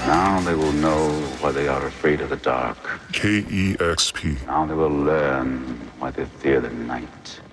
Now they will know why they are afraid of the dark. KEXP. Now they will learn why they fear the night.